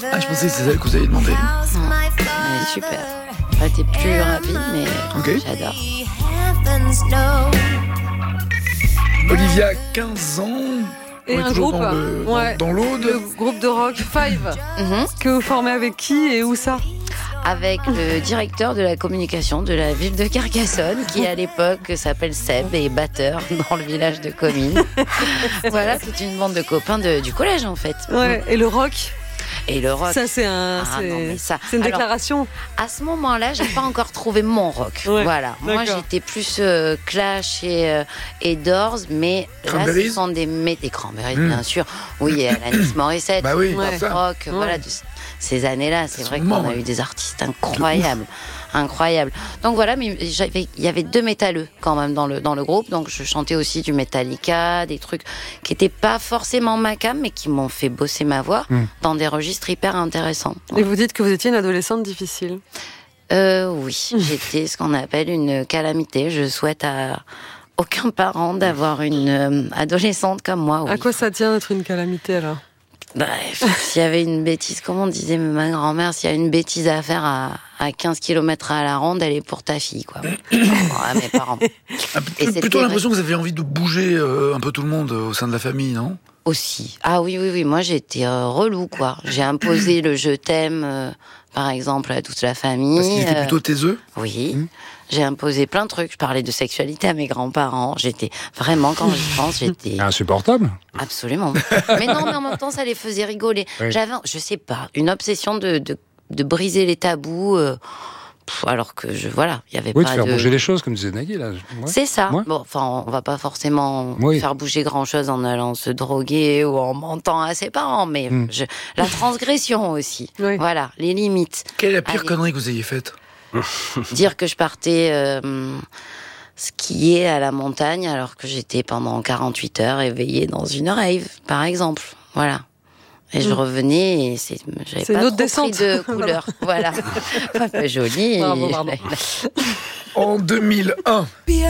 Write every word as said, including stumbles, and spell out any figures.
Ah, je pensais que c'est celle que vous avez demandé. Non, elle est super. Elle était plus rapide, mais Ok. j'adore. Olivia, quinze ans. Et On est un toujours groupe, dans le- dans- ouais. dans l'Aude. Le groupe de rock Five, Mhm. que vous formez avec qui et où ça? Avec le directeur de la communication de la ville de Carcassonne, qui à l'époque s'appelle Seb et est batteur dans le village de Comines. Voilà, toute une bande de copains de- du collège en fait. Ouais. Et le rock, Et le rock. ça c'est un, Ah, c'est, non, mais ça- c'est une Alors, déclaration. À ce moment-là, j'ai pas encore trouvé mon rock. Ouais, Voilà. Moi, d'accord. j'étais plus euh, Clash et, euh, et Doors, mais là, Cranberries ce sont des mé- des Cranberries, Mm. bien sûr. Oui, et Alanis Morissette, Bah oui, pop c'est ça. rock, Ouais. voilà, de ces années-là. C'est Ce vrai moment, qu'on a ouais. eu des artistes incroyables, incroyables. Donc voilà, mais j'avais, il y avait deux métalleux quand même dans le dans le groupe. Donc je chantais aussi du Metallica, des trucs qui étaient pas forcément ma cam, mais qui m'ont fait bosser ma voix Mm. dans des registres hyper intéressants. Et vous dites que vous étiez une adolescente difficile. Euh, oui, j'étais ce qu'on appelle une calamité. Je souhaite à aucun parent d'avoir une euh, adolescente comme moi. Oui. À quoi ça tient d'être une calamité alors? Bref, s'il y avait une bêtise, comment disait ma grand-mère, s'il y a une bêtise à faire à, à quinze kilomètres à la ronde, elle est pour ta fille, quoi. À mes parents. Ah, Et p- c'était plutôt vrai. l'impression que vous avez envie de bouger euh, un peu tout le monde euh, au sein de la famille, non? Aussi. Ah oui, oui, oui, moi j'étais euh, relou, quoi. J'ai imposé le je t'aime, euh, par exemple, à toute la famille. Parce qu'ils étaient euh, plutôt taiseux. Oui, Mmh. j'ai imposé plein de trucs. Je parlais de sexualité à mes grands-parents. J'étais vraiment, quand j'y pense, j'étais Insupportable. absolument. Mais non, mais en même temps, ça les faisait rigoler. Oui. J'avais, je sais pas, une obsession de de, de briser les tabous. euh, pff, alors que je, voilà, il y avait Oui, de pas faire de. bouger les choses, comme disait Nagui, là. Ouais. C'est ça. Ouais. Bon, enfin, on va pas forcément Oui. faire bouger grand-chose en allant se droguer ou en mentant à ses parents, mais Mm. je, la transgression aussi. Oui. Voilà, les limites. Quelle est la pire Allez. connerie que vous ayez faite? Dire que je partais euh, skier à la montagne alors que j'étais pendant quarante-huit heures éveillée dans une rave, par exemple. Voilà. Et je Mm. revenais et c'est, j'avais C'est pas une autre trop descente. pris de couleur. Voilà. Pas, pas jolie. Pardon, pardon. En deux mille un.